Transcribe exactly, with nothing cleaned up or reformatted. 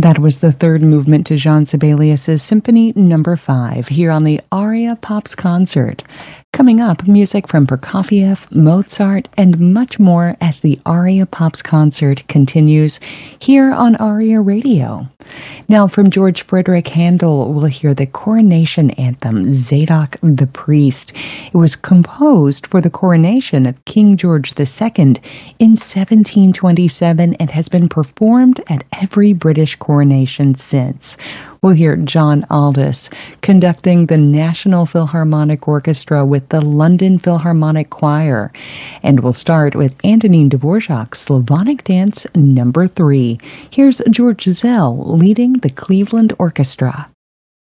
That was the third movement to Jean Sibelius's Symphony Number Five here on the Aria Pops Concert. Coming up, music from Prokofiev, Mozart, and much more as the Aria Pops Concert continues here on Aria Radio. Now, from George Frederick Handel, we'll hear the coronation anthem, Zadok the Priest. It was composed for the coronation of King George the Second in seventeen twenty-seven and has been performed at every British coronation since. We'll hear John Aldous conducting the National Philharmonic Orchestra with the London Philharmonic Choir. And we'll start with Antonin Dvorak's Slavonic Dance Number Three. Here's George Zell leading the Cleveland Orchestra.